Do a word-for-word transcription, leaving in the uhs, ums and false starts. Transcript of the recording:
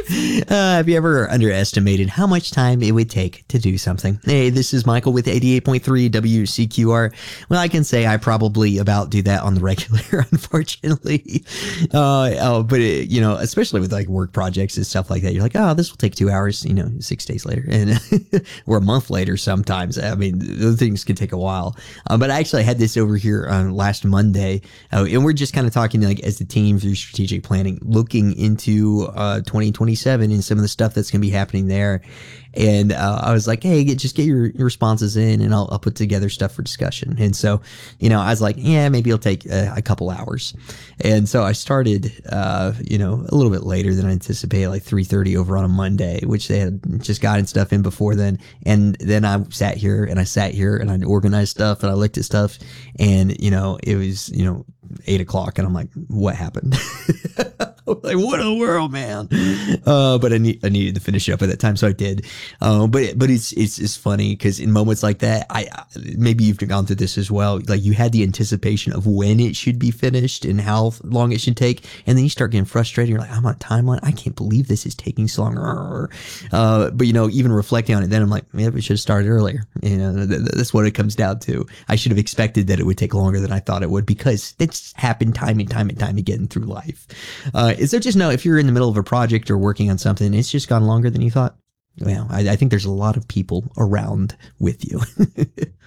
Uh, have you ever underestimated how much time it would take to do something? Hey, this is Michael with eighty-eight point three W C Q R. Well, I can say I probably about do that on the regular, unfortunately. Uh, oh, but it, you know, especially with like work projects and stuff like that, you're like, oh, this will take two hours, you know, six days later, and or a month later sometimes. I mean, those things can take a while. Uh, but I actually had this over here on last Monday, uh, and we're just kind of talking like as the team through strategic planning, looking into uh, twenty twenty-seven and some of the stuff that's going to be happening there. And uh, I was like, hey, get, just get your, your responses in and I'll, I'll put together stuff for discussion. And so, you know, I was like, yeah, maybe it'll take a, a couple hours. And so I started, uh, you know, a little bit later than I anticipated, like three thirty over on a Monday, which they had just gotten stuff in before then. And then I sat here and I sat here and I organized stuff and I looked at stuff and, you know, it was, you know, eight o'clock and I'm like, what happened? Like, what in the world, man? Uh, but I need, I needed to finish it up at that time. So I did. Uh, but, but it's, it's, it's funny because in moments like that, I, maybe you've gone through this as well. Like you had the anticipation of when it should be finished and how long it should take. And then you start getting frustrated. You're like, I'm on a timeline. I can't believe this is taking so long. Uh, but you know, even reflecting on it, then I'm like, yeah, we should have started earlier. You know, th- th- that's what it comes down to. I should have expected that it would take longer than I thought it would because it's happened time and time and time again through life. Uh, so just know if you're in the middle of a project or working on something, it's just gone longer than you thought. Well, I, I think there's a lot of people around with you.